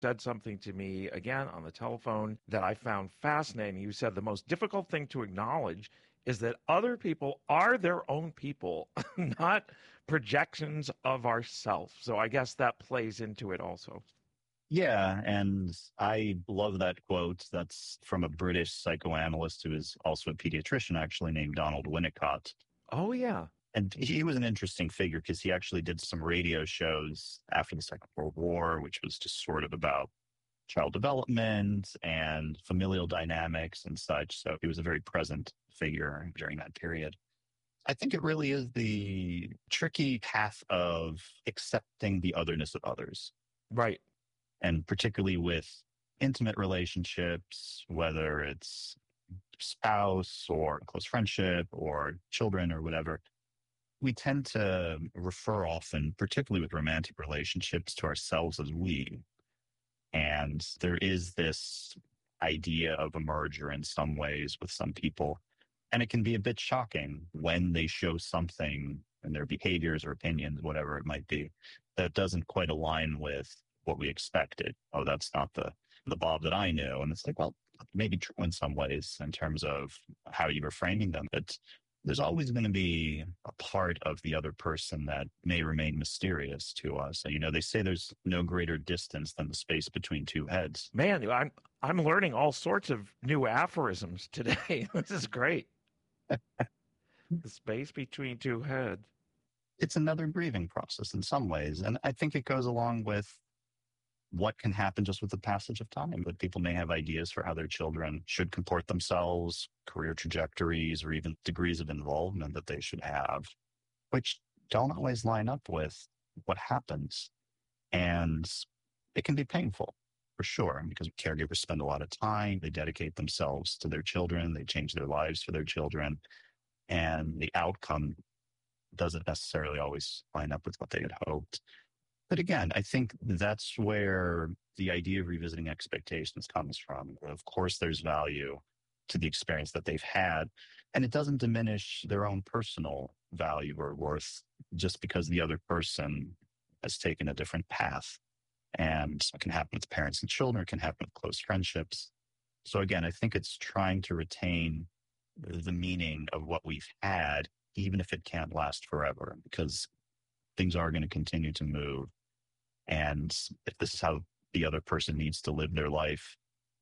said something to me again on the telephone that I found fascinating. You said the most difficult thing to acknowledge is that other people are their own people, not projections of ourselves. So I guess that plays into it also. Yeah, and I love that quote. That's from a British psychoanalyst who is also a pediatrician, actually, named Donald Winnicott. Oh, yeah. And he was an interesting figure because he actually did some radio shows after the Second World War, which was just sort of about child development and familial dynamics and such. So he was a very present figure during that period. I think it really is the tricky path of accepting the otherness of others, Right. and particularly with intimate relationships, whether it's spouse or close friendship or children or whatever. We tend to refer often, particularly with romantic relationships, to ourselves as we. And there is this idea of a merger in some ways with some people. And it can be a bit shocking when they show something in their behaviors or opinions, whatever it might be, that doesn't quite align with what we expected. Oh, that's not the Bob that I knew. And it's like, well, maybe true in some ways in terms of how you were framing them. But there's always going to be a part of the other person that may remain mysterious to us. And, they say there's no greater distance than the space between two heads. Man, I'm learning all sorts of new aphorisms today. This is great. The space between two heads. It's another grieving process in some ways. And I think it goes along with what can happen just with the passage of time. But people may have ideas for how their children should comport themselves, career trajectories, or even degrees of involvement that they should have, which don't always line up with what happens. And it can be painful for sure, because caregivers spend a lot of time, they dedicate themselves to their children, they change their lives for their children, and the outcome doesn't necessarily always line up with what they had hoped. But again, I think that's where the idea of revisiting expectations comes from. Of course, there's value to the experience that they've had, and it doesn't diminish their own personal value or worth just because the other person has taken a different path. And it can happen with parents and children, it can happen with close friendships. So again, I think it's trying to retain the meaning of what we've had, even if it can't last forever, because things are going to continue to move. And if this is how the other person needs to live their life,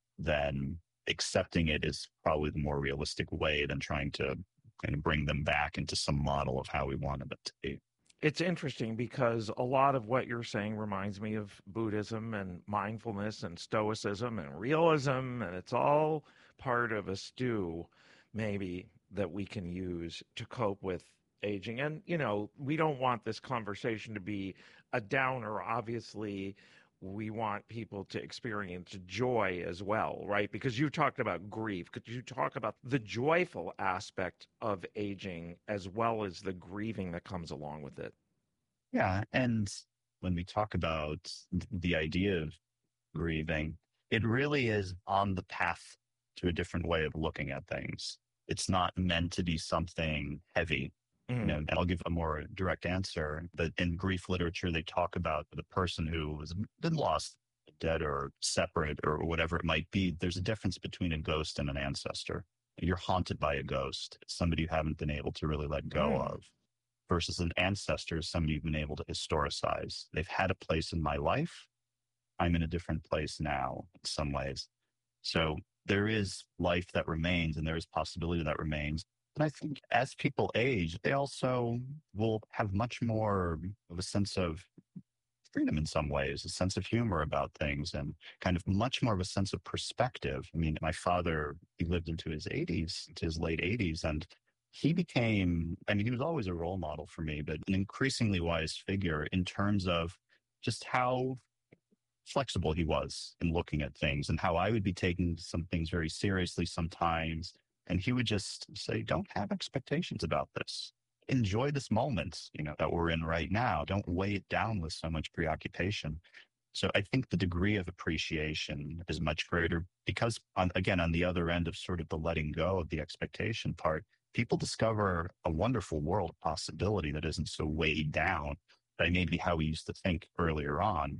then accepting it is probably the more realistic way than trying to kind of bring them back into some model of how we wanted it to be. It's interesting because a lot of what you're saying reminds me of Buddhism and mindfulness and Stoicism and realism, and it's all part of a stew, maybe, that we can use to cope with aging. And, we don't want this conversation to be a downer. Obviously, we want people to experience joy as well, right? Because you talked about grief. Could you talk about the joyful aspect of aging as well as the grieving that comes along with it? Yeah. And when we talk about the idea of grieving, it really is on the path to a different way of looking at things. It's not meant to be something heavy. Mm. And I'll give a more direct answer. But in grief literature, they talk about the person who has been lost, dead, or separate, or whatever it might be. There's a difference between a ghost and an ancestor. You're haunted by a ghost, somebody you haven't been able to really let go Mm. of, versus an ancestor, somebody you've been able to historicize. They've had a place in my life. I'm in a different place now in some ways. So there is life that remains and there is possibility that remains. And I think as people age, they also will have much more of a sense of freedom in some ways, a sense of humor about things, and kind of much more of a sense of perspective. I mean, my father, he lived into his 80s, into his late 80s, and he became, I mean, he was always a role model for me, but an increasingly wise figure in terms of just how flexible he was in looking at things and how I would be taking some things very seriously sometimes. And he would just say, don't have expectations about this. Enjoy this moment, that we're in right now. Don't weigh it down with so much preoccupation. So I think the degree of appreciation is much greater because again, on the other end of sort of the letting go of the expectation part, people discover a wonderful world of possibility that isn't so weighed down by maybe how we used to think earlier on.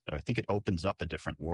I think it opens up a different world.